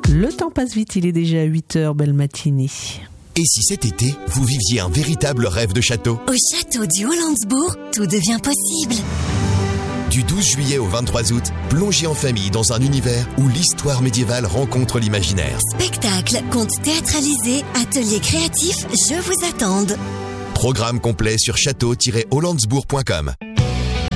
Le temps passe vite, il est déjà 8h, belle matinée. Et si cet été, vous viviez un véritable rêve de château ? Au château du Hollandsbourg, tout devient possible. Du 12 juillet au 23 août, plongez en famille dans un univers où l'histoire médiévale rencontre l'imaginaire. Spectacles, contes théâtralisés, ateliers créatifs, je vous attends. Programme complet sur château-hollandsbourg.com.